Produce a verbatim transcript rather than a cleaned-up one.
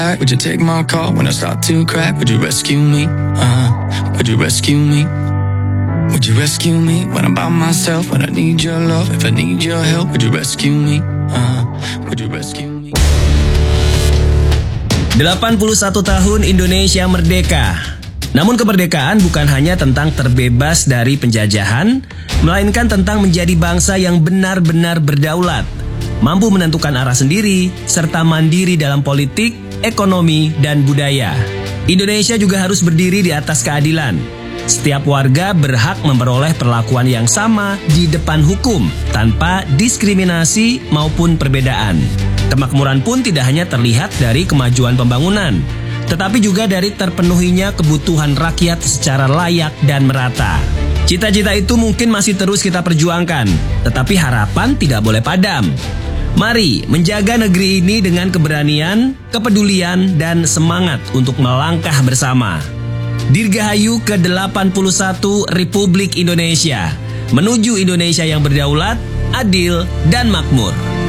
Would you take my call when I start to crack? Would you rescue me? Uh, would you rescue me? Would you rescue me when I'm by myself? When I need your love, if I need your help, would you rescue me? Uh, would you rescue me? delapan puluh satu tahun Indonesia merdeka. Namun kemerdekaan bukan hanya tentang terbebas dari penjajahan, melainkan tentang menjadi bangsa yang benar-benar berdaulat, mampu menentukan arah sendiri, serta mandiri dalam politik, ekonomi, dan budaya. Indonesia juga harus berdiri di atas keadilan. Setiap warga berhak memperoleh perlakuan yang sama di depan hukum, tanpa diskriminasi maupun perbedaan. Kemakmuran pun tidak hanya terlihat dari kemajuan pembangunan, tetapi juga dari terpenuhinya kebutuhan rakyat secara layak dan merata. Cita-cita itu mungkin masih terus kita perjuangkan, tetapi harapan tidak boleh padam. Mari menjaga negeri ini dengan keberanian, kepedulian, dan semangat untuk melangkah bersama. Dirgahayu ke delapan puluh satu Republik Indonesia, menuju Indonesia yang berdaulat, adil, dan makmur.